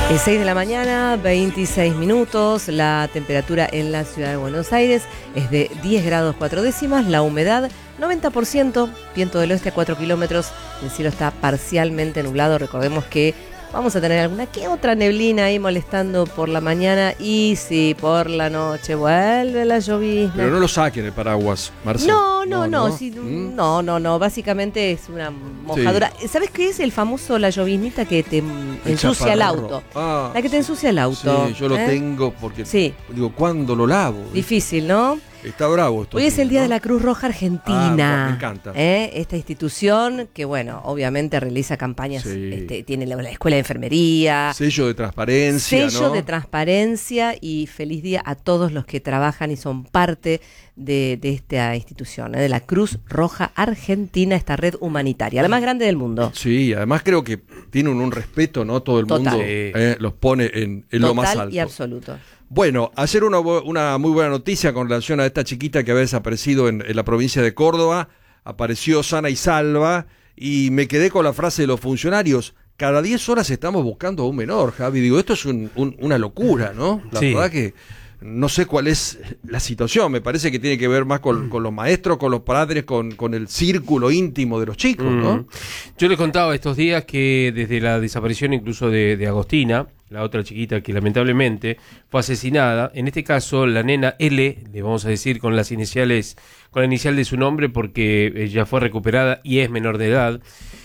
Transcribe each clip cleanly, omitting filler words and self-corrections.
Es 6 de la mañana, 26 minutos, la temperatura en la ciudad de Buenos Aires es de 10 grados 4 décimas, la humedad 90%, viento del oeste a 4 kilómetros, el cielo está parcialmente nublado, recordemos que vamos a tener alguna que otra neblina ahí molestando por la mañana y si por la noche vuelve la llovizna. Pero no lo saquen el paraguas, Marcelo. No, básicamente es una mojadura. Sí. ¿Sabes qué es el famoso la lloviznita que te ensucia el auto? La que te ensucia el auto. Sí, yo lo tengo porque digo, ¿cuándo lo lavo? Difícil, ¿no? Está bravo esto. Hoy es el Día de la Cruz Roja Argentina. Me encanta. Esta institución que, bueno, obviamente realiza campañas, tiene la Escuela de Enfermería. Sello de transparencia, Sello de transparencia y feliz día a todos los que trabajan y son parte de esta institución, de la Cruz Roja Argentina, esta red humanitaria, la más grande del mundo. Sí, además creo que tienen un respeto, ¿no? Todo el mundo los pone en lo más alto. Total y absoluto. Bueno, ayer una muy buena noticia con relación a esta chiquita que había desaparecido en la provincia de Córdoba. Apareció sana y salva y me quedé con la frase de los funcionarios. Cada 10 horas estamos buscando a un menor, Javi. Digo, esto es una locura, ¿no? La verdad que no sé cuál es la situación. Me parece que tiene que ver más con los maestros, con los padres, con el círculo íntimo de los chicos, ¿no? Yo les contaba estos días que desde la desaparición incluso de Agostina, la otra chiquita que lamentablemente fue asesinada, en este caso la nena L, le vamos a decir con la inicial de su nombre porque ya fue recuperada y es menor de edad.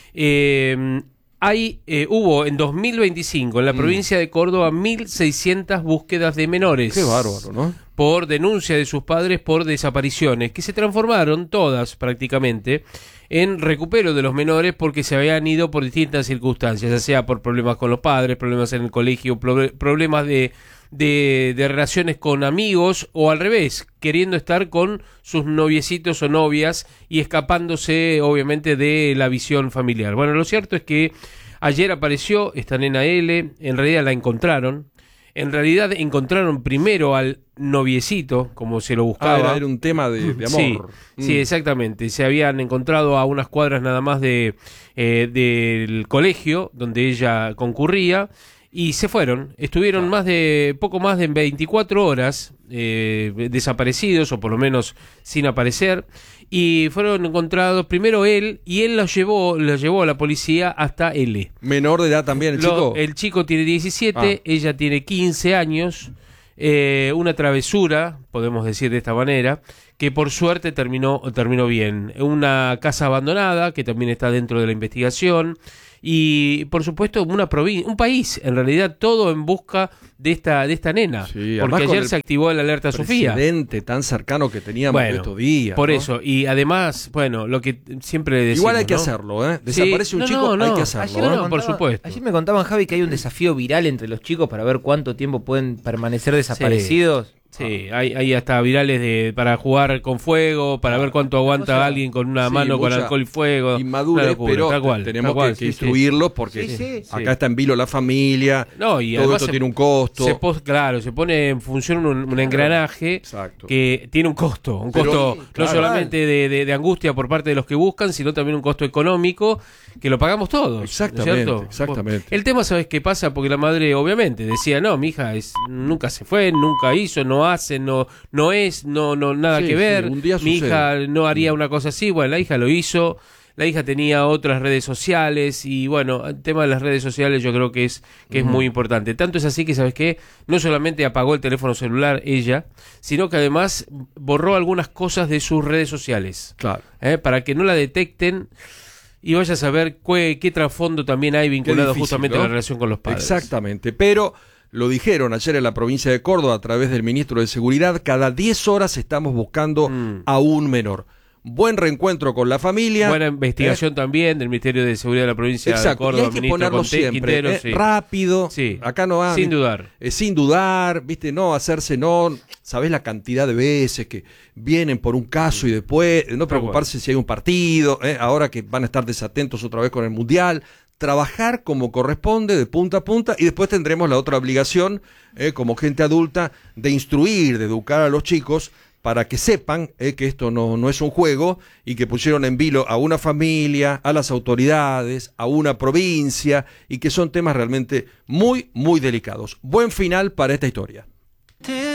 Hubo en 2025 en la provincia de Córdoba 1.600 búsquedas de menores. Qué bárbaro, ¿no? Por denuncia de sus padres por desapariciones, que se transformaron todas prácticamente en recupero de los menores porque se habían ido por distintas circunstancias, ya sea por problemas con los padres, problemas en el colegio, problemas de relaciones con amigos o al revés, queriendo estar con sus noviecitos o novias y escapándose obviamente de la visión familiar. Bueno, lo cierto es que ayer apareció esta nena L, en realidad la encontraron. En realidad encontraron primero al noviecito, como se lo buscaba. Era un tema de amor. Sí, exactamente. Se habían encontrado a unas cuadras nada más del colegio donde ella concurría y se fueron. Estuvieron poco más de 24 horas desaparecidos o por lo menos sin aparecer. Y fueron encontrados primero él y él los llevó a la policía hasta L. Menor de edad también el chico. El chico tiene 17, ella tiene 15 años. Una travesura, podemos decir de esta manera, que por suerte terminó bien. Una casa abandonada que también está dentro de la investigación. Y por supuesto un país, en realidad todo en busca de esta nena, porque ayer se activó el alerta Sofía. Precedente tan cercano que teníamos estos días. Por eso, y además, lo que siempre decimos, igual hay que hacerlo, desaparece un chico, hay que hacerlo. Por supuesto. Ayer me contaban, Javi, que hay un desafío viral entre los chicos para ver cuánto tiempo pueden permanecer desaparecidos. Sí, hay hasta virales para jugar con fuego, para ver cuánto aguanta alguien con una mano con alcohol y fuego. Inmadurez, pero tenemos que instruirlos porque acá está en vilo la familia, y todo esto tiene un costo. Se pone en función un engranaje que tiene un costo no solamente de angustia por parte de los que buscan, sino también un costo económico que lo pagamos todos. Exactamente. El tema, ¿sabes qué pasa? Porque la madre obviamente decía, no, mi hija nunca se fue, nunca hizo, no hace, no es, nada que ver. Mi hija no haría una cosa así. Bueno, la hija lo hizo. La hija tenía otras redes sociales y bueno, el tema de las redes sociales yo creo que es muy importante. Tanto es así que, ¿sabes qué? No solamente apagó el teléfono celular ella, sino que además borró algunas cosas de sus redes sociales. Claro. Para que no la detecten y vaya a saber qué trasfondo también hay vinculado justamente a la relación con los padres. Exactamente, pero lo dijeron ayer en la provincia de Córdoba a través del ministro de Seguridad, cada 10 horas estamos buscando a un menor. Buen reencuentro con la familia. Buena investigación también del Ministerio de Seguridad de la provincia de Córdoba. Y hay que ponerlo siempre, rápido, acá no hay. Sin dudar. Sin dudar, no hacerse, sabés la cantidad de veces que vienen por un caso y después, no preocuparse si hay un partido, ahora que van a estar desatentos otra vez con el Mundial. Trabajar como corresponde de punta a punta y después tendremos la otra obligación como gente adulta de instruir, de educar a los chicos para que sepan que esto no es un juego y que pusieron en vilo a una familia, a las autoridades, a una provincia y que son temas realmente muy, muy delicados. Buen final para esta historia.